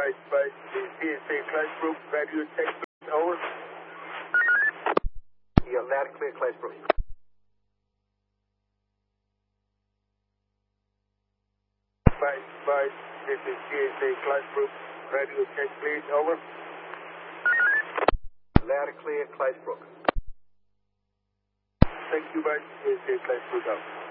by the CSA Claysbrook, radio check, over. Yeah, loud and clear, Claysbrook. By this is CSA Claysbrook, radio check, please, over. Loud and clear, Claysbrook. Thank you, by CSA Claysbrook, out.